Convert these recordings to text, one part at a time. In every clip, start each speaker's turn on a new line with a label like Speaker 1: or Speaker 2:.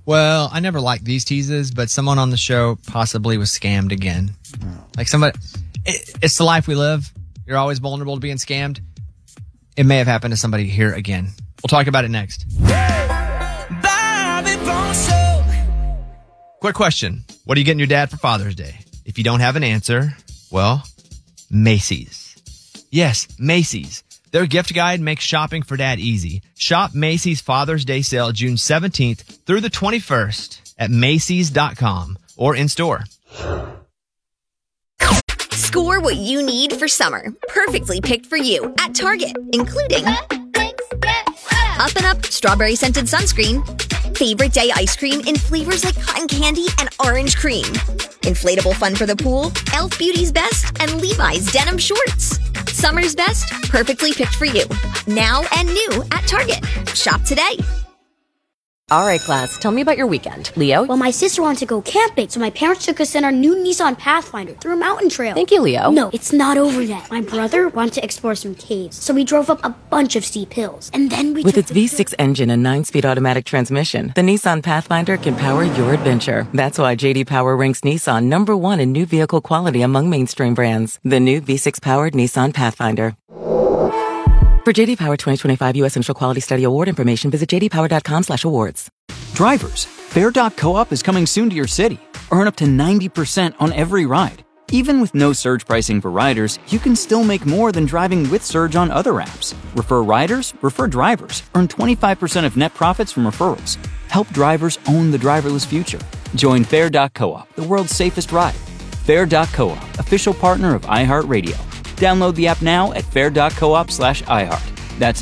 Speaker 1: Well, I never liked these teases, but someone on the show possibly was scammed again. Like somebody, it's the life we live. You're always vulnerable to being scammed. It may have happened to somebody here again. We'll talk about it next. Quick question. What are you getting your dad for Father's Day? If you don't have an answer, well, Macy's. Yes, Macy's. Their gift guide makes shopping for dad easy. Shop Macy's Father's Day sale June 17th through the 21st at Macy's.com or in store.
Speaker 2: Score what you need for summer. Perfectly picked for you at Target, including Up and Up strawberry scented sunscreen, favorite day ice cream in flavors like cotton candy and orange cream, inflatable fun for the pool, Elf Beauty's Best, and Levi's denim shorts. Summer's best, perfectly picked for you. Now and new at Target. Shop today.
Speaker 3: All right, class, tell me about your weekend. Leo?
Speaker 4: Well, my sister wanted to go camping, so my parents took us in our new Nissan Pathfinder through a mountain trail.
Speaker 3: Thank you, Leo.
Speaker 4: No, it's not over yet. My brother wanted to explore some caves, so we drove up a bunch of steep hills. And then we
Speaker 3: With its V6 engine and 9-speed automatic transmission, the Nissan Pathfinder can power your adventure. That's why J.D. Power ranks Nissan number 1 in new vehicle quality among mainstream brands. The new V6-powered Nissan Pathfinder. For J.D. Power 2025 U.S. Initial Quality Study Award information, visit jdpower.com/awards.
Speaker 5: Drivers, Fare.coop is coming soon to your city. Earn up to 90% on every ride. Even with no surge pricing for riders, you can still make more than driving with Surge on other apps. Refer riders, refer drivers. Earn 25% of net profits from referrals. Help drivers own the driverless future. Join Fare.coop, the world's safest ride. Fare.coop, official partner of iHeartRadio. Download the app now at fare.coop/iHeart. That's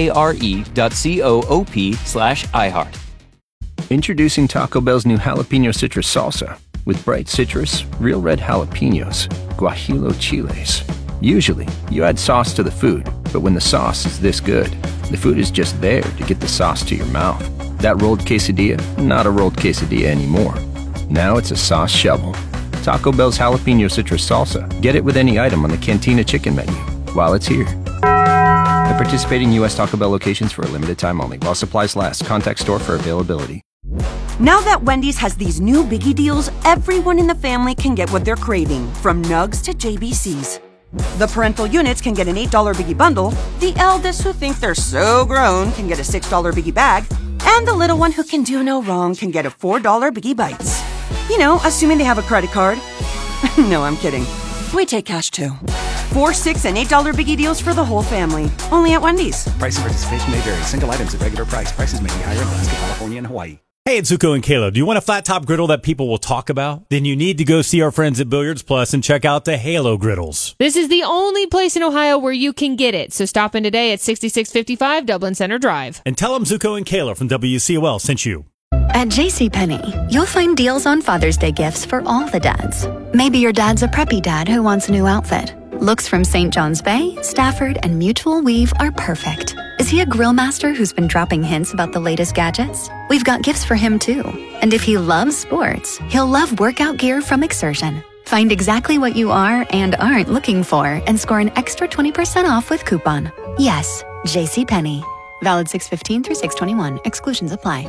Speaker 5: FARE.coop/iHeart.
Speaker 6: Introducing Taco Bell's new jalapeno citrus salsa. With bright citrus, real red jalapenos, guajillo chiles. Usually, you add sauce to the food, but when the sauce is this good, the food is just there to get the sauce to your mouth. That rolled quesadilla, not a rolled quesadilla anymore. Now it's a sauce shovel. Taco Bell's jalapeno citrus salsa. Get it with any item on the Cantina chicken menu while it's here. At participating U.S. Taco Bell locations for a limited time only. While supplies last. Contact store for availability.
Speaker 7: Now that Wendy's has these new biggie deals, everyone in the family can get what they're craving, from nugs to JBCs. The parental units can get an $8 biggie bundle, the eldest who think they're so grown can get a $6 biggie bag, and the little one who can do no wrong can get a $4 biggie bites. You know, assuming they have a credit card. No, I'm kidding. We take cash too. 4, 6, and $8 biggie deals for the whole family. Only at Wendy's.
Speaker 8: Price and participation may vary. Single items at regular price. Prices may be higher in Alaska, California, and Hawaii.
Speaker 9: Hey, it's Zuko and Kayla. Do you want a flat top griddle that people will talk about? Then you need to go see our friends at Billiards Plus and check out the Halo griddles.
Speaker 10: This is the only place in Ohio where you can get it. So stop in today at 6655 Dublin Center Drive.
Speaker 9: And tell them Zuko and Kayla from WCOL sent you.
Speaker 11: At JCPenney, you'll find deals on Father's Day gifts for all the dads. Maybe your dad's a preppy dad who wants a new outfit. Looks from St. John's Bay, Stafford, and Mutual Weave are perfect. Is he a grill master who's been dropping hints about the latest gadgets? We've got gifts for him too. And if he loves sports, he'll love workout gear from Exertion. Find exactly what you are and aren't looking for and score an extra 20% off with coupon. Yes, JCPenney. Valid 6/15 through 6/21. Exclusions apply.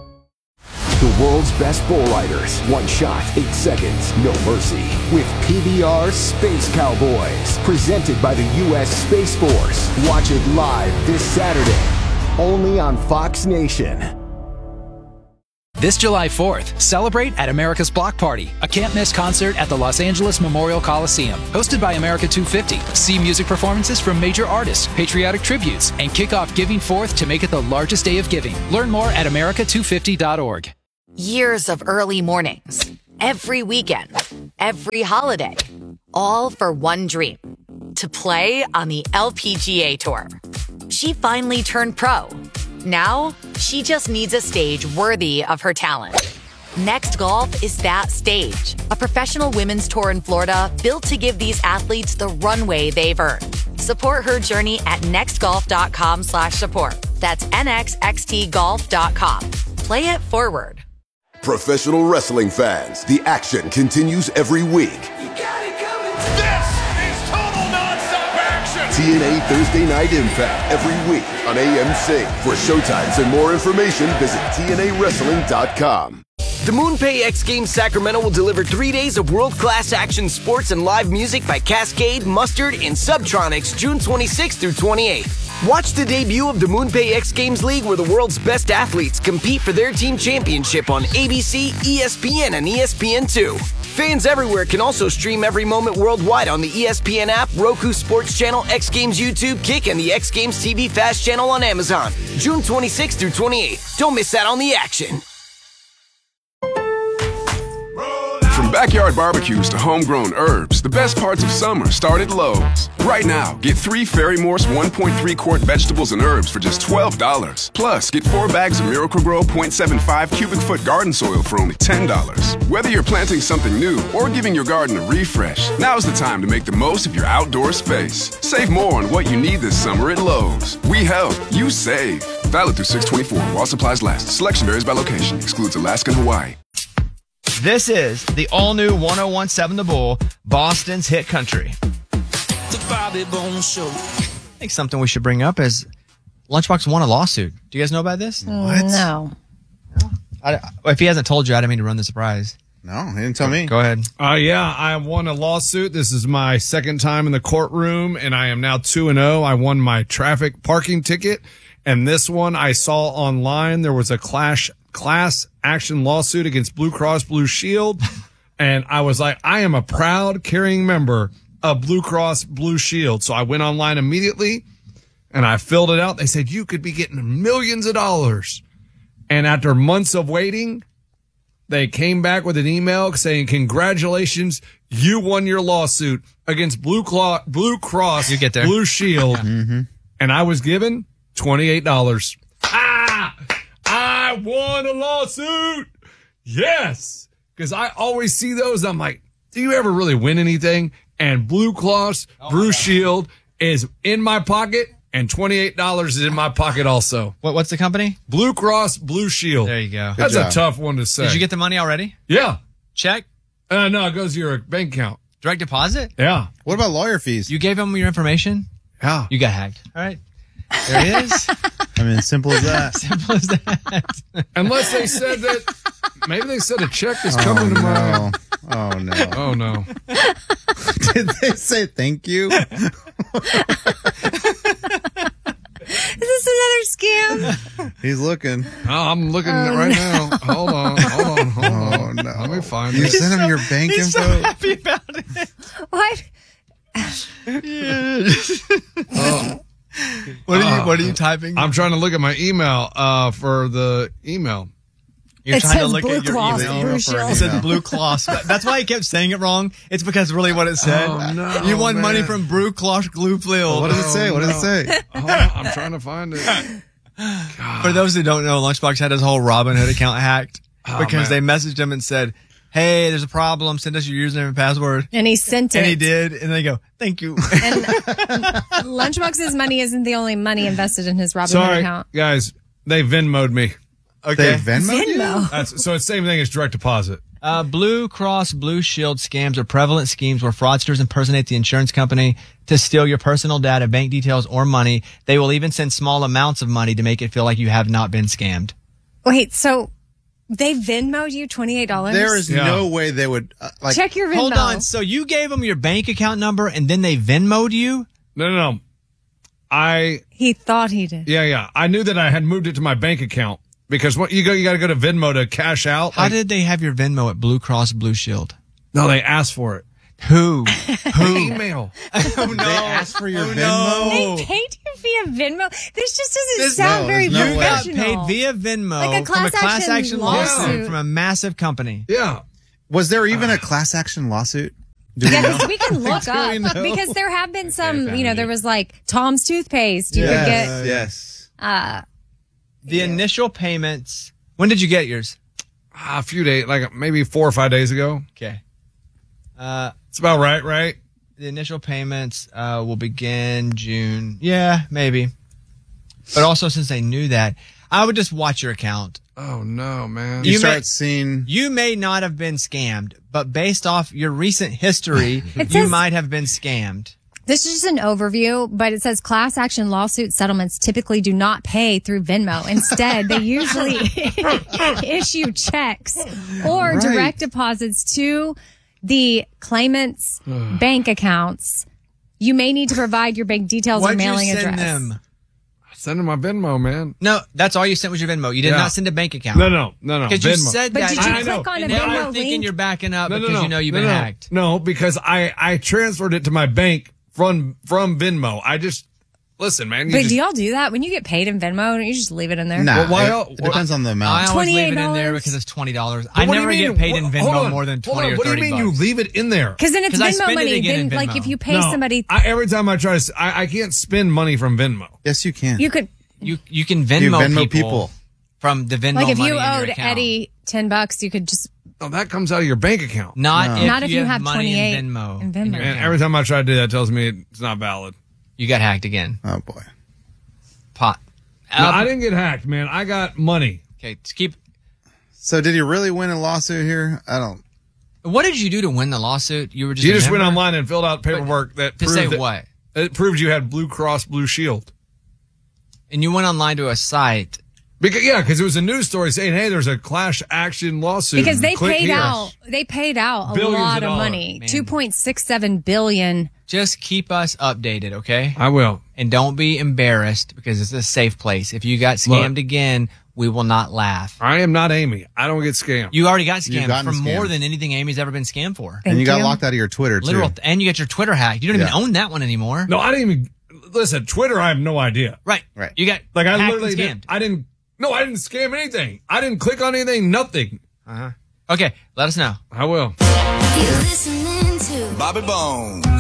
Speaker 12: The world's best bull riders. One shot, 8 seconds, no mercy. With PBR Space Cowboys. Presented by the U.S. Space Force. Watch it live this Saturday. Only on Fox Nation.
Speaker 13: This July 4th, celebrate at America's Block Party, a can't-miss concert at the Los Angeles Memorial Coliseum. Hosted by America 250. See music performances from major artists, patriotic tributes, and kick off Giving Forth to make it the largest day of giving. Learn more at america250.org.
Speaker 14: Years of early mornings, every weekend, every holiday, all for one dream, to play on the LPGA Tour. She finally turned pro. Now, she just needs a stage worthy of her talent. Next Golf is that stage, a professional women's tour in Florida built to give these athletes the runway they've earned. Support her journey at nextgolf.com/support. That's nxxtgolf.com. Play it forward.
Speaker 15: Professional wrestling fans, the action continues every week.
Speaker 16: You got it coming. This is total nonstop action.
Speaker 15: TNA Thursday Night Impact every week on AMC. For showtimes and more information, visit TNAWrestling.com.
Speaker 16: The MoonPay X Games Sacramento will deliver 3 days of world-class action sports and live music by Cascade, Mustard, and Subtronics June 26th through 28th. Watch the debut of the MoonPay X Games League where the world's best athletes compete for their team championship on ABC, ESPN, and ESPN2. Fans everywhere can also stream every moment worldwide on the ESPN app, Roku Sports Channel, X Games YouTube, Kick, and the X Games TV Fast Channel on Amazon. June 26th through 28th. Don't miss out on the action.
Speaker 17: From backyard barbecues to homegrown herbs, the best parts of summer start at Lowe's. Right now, get 3 Ferry Morse 1.3 quart vegetables and herbs for just $12. Plus, get 4 bags of Miracle-Gro 0.75 cubic foot garden soil for only $10. Whether you're planting something new or giving your garden a refresh, now's the time to make the most of your outdoor space. Save more on what you need this summer at Lowe's. We help, you save. Valid through 6/24 while supplies last. Selection varies by location. Excludes Alaska and Hawaii.
Speaker 1: This is the all-new 101.7 The Bull, Boston's hit country.
Speaker 18: The Bobby Bone Show.
Speaker 1: I think something we should bring up is Lunchbox won a lawsuit. Do you guys know about this?
Speaker 19: What? No.
Speaker 1: If he hasn't told you, I didn't mean to run the surprise.
Speaker 20: No, he didn't tell me.
Speaker 1: Go ahead.
Speaker 21: Yeah, I won a lawsuit. This is my second time in the courtroom, and I am now 2-0. I won my traffic parking ticket, and this one I saw online. There was a class action lawsuit against Blue Cross Blue Shield, and I was like, I am a proud carrying member of Blue Cross Blue Shield. So I went online immediately, and I filled it out. They said, you could be getting millions of dollars. And after months of waiting, they came back with an email saying, congratulations, you won your lawsuit against Blue Cross
Speaker 1: you get there.
Speaker 21: Blue Shield.
Speaker 20: Mm-hmm.
Speaker 21: And I was given $28. I won a lawsuit. Yes. Because I always see those. I'm like, do you ever really win anything? And Blue Cross Blue Shield is in my pocket, and $28 is in my pocket also.
Speaker 1: What's the company?
Speaker 21: Blue Cross Blue Shield.
Speaker 1: There you go.
Speaker 21: That's a tough one to say.
Speaker 1: Did you get the money already?
Speaker 21: Yeah.
Speaker 1: Check?
Speaker 21: No, it goes to your bank account.
Speaker 1: Direct deposit?
Speaker 21: Yeah.
Speaker 20: What about lawyer fees?
Speaker 1: You gave them your information?
Speaker 21: Yeah.
Speaker 1: You got hacked. All right. There it is.
Speaker 20: I mean, simple as that.
Speaker 1: Simple as that.
Speaker 21: Unless they said that, maybe they said a check is coming to my...
Speaker 20: Oh, no.
Speaker 21: Oh, no.
Speaker 20: Did they say thank you?
Speaker 19: Is this another scam?
Speaker 20: He's looking.
Speaker 21: Oh, I'm looking right now. Hold on.
Speaker 20: Oh, no.
Speaker 21: Let me find
Speaker 20: You
Speaker 21: it.
Speaker 20: sent him your bank
Speaker 1: He's
Speaker 20: info?
Speaker 1: so happy about it.
Speaker 19: What?
Speaker 1: What are you typing?
Speaker 21: I'm trying to look at my email for the email.
Speaker 1: You're
Speaker 19: It
Speaker 1: trying to
Speaker 19: says
Speaker 1: look
Speaker 19: Blue
Speaker 1: at your
Speaker 19: Cross
Speaker 1: email.
Speaker 19: Blue
Speaker 1: It
Speaker 19: Shield.
Speaker 1: said Blue Cross. That's why I kept saying it wrong. It's because really what it said.
Speaker 21: Oh, no,
Speaker 1: you won money
Speaker 21: man.
Speaker 1: from Blue Cross Blue Shield.
Speaker 20: What does it say? What does it say?
Speaker 21: Hold on, I'm trying to find it.
Speaker 1: For those who don't know, Lunchbox had his whole Robinhood account hacked because
Speaker 21: man.
Speaker 1: they messaged him and said, hey, there's a problem. Send us your username and password.
Speaker 19: And he sent it.
Speaker 1: And he did. And they go, thank you.
Speaker 19: And Lunchbox's money isn't the only money invested in his Robinhood
Speaker 21: Sorry,
Speaker 19: account.
Speaker 21: guys. They Venmo'd me.
Speaker 1: Okay.
Speaker 20: They Venmo'd you?
Speaker 21: So it's the same thing as direct deposit.
Speaker 1: Blue Cross Blue Shield scams are prevalent schemes where fraudsters impersonate the insurance company to steal your personal data, bank details, or money. They will even send small amounts of money to make it feel like you have not been scammed.
Speaker 19: Wait, so they Venmo'd you $28?
Speaker 20: There is no way they would
Speaker 19: Check your Venmo.
Speaker 1: Hold on. So you gave them your bank account number and then they Venmo'd you?
Speaker 21: No.
Speaker 19: He thought he did.
Speaker 21: Yeah. I knew that I had moved it to my bank account because you got to go to Venmo to cash out.
Speaker 1: How did they have your Venmo at Blue Cross Blue Shield?
Speaker 21: No, they asked for it.
Speaker 1: Who?
Speaker 21: Email.
Speaker 1: Oh, no.
Speaker 20: They asked for your Venmo?
Speaker 1: No.
Speaker 19: They paid you via Venmo? This just doesn't sound very
Speaker 1: You got
Speaker 19: professional.
Speaker 1: paid via Venmo
Speaker 19: Like a
Speaker 1: from a
Speaker 19: class
Speaker 1: class
Speaker 19: action
Speaker 1: action
Speaker 19: lawsuit.
Speaker 1: lawsuit from a massive company.
Speaker 21: Yeah.
Speaker 20: Was there even a class action lawsuit? Do we know?
Speaker 19: Yes, we can look
Speaker 20: Do we
Speaker 19: up
Speaker 20: know?
Speaker 19: because there have been some, there was like Tom's toothpaste. You could get,
Speaker 20: Yes.
Speaker 1: The initial payments. When did you get yours?
Speaker 21: A few days, like maybe 4 or 5 days ago.
Speaker 1: Okay.
Speaker 21: It's about right?
Speaker 1: The initial payments will begin June. Yeah, maybe. But also, since they knew that, I would just watch your account.
Speaker 21: Oh, no, man.
Speaker 20: You start seeing...
Speaker 1: You may not have been scammed, but based off your recent history, you might have been scammed.
Speaker 19: This is just an overview, but it says class action lawsuit settlements typically do not pay through Venmo. Instead, they usually issue checks or direct deposits to the claimant's bank accounts. You may need to provide your bank details or mailing address.
Speaker 1: Them?
Speaker 21: Send them my Venmo, man.
Speaker 1: No, that's all you sent was your Venmo. You did not send a bank account.
Speaker 21: No.
Speaker 1: Because you said
Speaker 19: but
Speaker 1: that.
Speaker 19: did you click on a
Speaker 1: now
Speaker 19: Venmo
Speaker 1: I'm thinking
Speaker 19: link?
Speaker 1: you're backing up because you know you've been hacked.
Speaker 21: No, because I transferred it to my bank from Venmo. Listen, man.
Speaker 19: But do y'all do that? When you get paid in Venmo, don't you just leave it in there?
Speaker 20: Nah,
Speaker 21: Well,
Speaker 20: it depends on the amount.
Speaker 1: I always leave it in
Speaker 19: $28?
Speaker 1: there because it's $20.
Speaker 21: But
Speaker 1: I
Speaker 21: what do
Speaker 1: never
Speaker 21: you mean?
Speaker 1: get paid in
Speaker 21: Hold
Speaker 1: Venmo
Speaker 21: on,
Speaker 1: more than 20
Speaker 21: hold on.
Speaker 1: or 30
Speaker 21: What do you mean
Speaker 1: bucks.
Speaker 21: you leave it in there?
Speaker 19: Because then it's
Speaker 1: 'Cause I
Speaker 19: Venmo
Speaker 1: spend it
Speaker 19: money.
Speaker 1: again in
Speaker 19: Then, like,
Speaker 1: Venmo.
Speaker 19: if you pay somebody,
Speaker 21: every time I try to, I can't spend money from Venmo.
Speaker 20: Yes, you can.
Speaker 19: you could,
Speaker 1: You can Venmo,
Speaker 20: Venmo
Speaker 1: people from the Venmo
Speaker 19: like, if
Speaker 1: money
Speaker 19: you
Speaker 1: in your
Speaker 19: owed
Speaker 1: account.
Speaker 19: Eddie $10, you could just.
Speaker 21: Oh, that comes out of your bank account.
Speaker 1: Not
Speaker 19: if you have
Speaker 1: money
Speaker 19: 28
Speaker 1: in Venmo.
Speaker 19: in Venmo.
Speaker 1: in your
Speaker 21: And
Speaker 1: account.
Speaker 21: every time I try to do that, it tells me it's not valid.
Speaker 1: You got hacked again.
Speaker 20: Oh, boy.
Speaker 1: Pot.
Speaker 21: No, I didn't get hacked, man. I got money.
Speaker 1: Okay, to keep.
Speaker 20: So did he really win a lawsuit here? I don't.
Speaker 1: What did you do to win the lawsuit? You were just.
Speaker 21: You
Speaker 1: a
Speaker 21: just went
Speaker 1: member?
Speaker 21: online and filled out paperwork that
Speaker 1: to
Speaker 21: proved
Speaker 1: say
Speaker 21: that-
Speaker 1: what?
Speaker 21: It proved you had Blue Cross Blue Shield.
Speaker 1: And you went online to a site.
Speaker 21: Because it was a news story saying, "Hey, there's a class action lawsuit."
Speaker 19: Because they
Speaker 21: Click
Speaker 19: paid
Speaker 21: here.
Speaker 19: out. They paid out a
Speaker 21: Billions
Speaker 19: lot
Speaker 21: of
Speaker 19: of
Speaker 21: dollars.
Speaker 19: money.
Speaker 1: Man.
Speaker 19: $2.67 billion.
Speaker 1: Just keep us updated, okay?
Speaker 21: I will.
Speaker 1: And don't be embarrassed because it's a safe place. If you got scammed again, we will not laugh.
Speaker 21: I am not Amy. I don't get scammed.
Speaker 1: You already got
Speaker 20: You've
Speaker 1: scammed
Speaker 20: gotten
Speaker 1: for more
Speaker 20: scammed.
Speaker 1: than anything Amy's ever been scammed for.
Speaker 20: And you got locked out of your Twitter, too.
Speaker 1: Literal, and you got your Twitter hacked. You don't even own that one anymore.
Speaker 21: No, I didn't even listen. Twitter, I have no idea.
Speaker 1: Right. You got
Speaker 21: I
Speaker 1: hacked
Speaker 21: literally
Speaker 1: and scammed.
Speaker 21: I didn't scam anything. I didn't click on anything. Nothing.
Speaker 1: Okay, let us know.
Speaker 21: I will.
Speaker 2: You're listening to
Speaker 22: Bobby Bones.